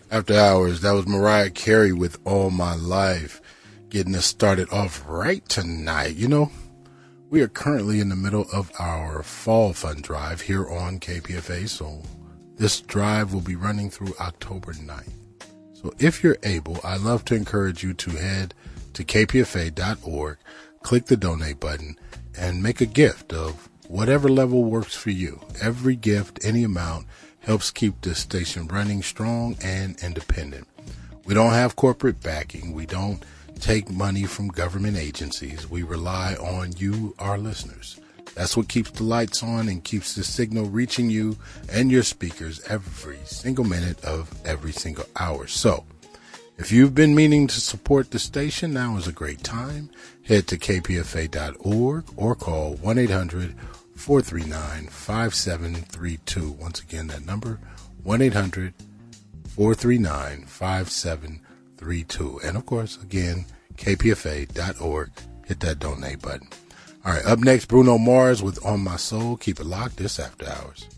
After Hours, that was Mariah Carey with All My Life, getting us started off right tonight. You know, we are currently in the middle of our Fall Fund Drive here on KPFA, so this drive will be running through October 9th. So if you're able, I'd love to encourage you to head to kpfa.org, click the donate button, and make a gift of whatever level works for you. Every gift, any amount, helps keep this station running strong and independent. We don't have corporate backing. We don't take money from government agencies. We rely on you, our listeners. That's what keeps the lights on and keeps the signal reaching you and your speakers every single minute of every single hour. So, if you've been meaning to support the station, now is a great time. Head to kpfa.org or call 1-800-439-5732. Once again, that number, 1-800-439-5732. And, of course, again, kpfa.org. Hit that donate button. All right, up next, Bruno Mars with On My Soul. Keep it locked. This After Hours.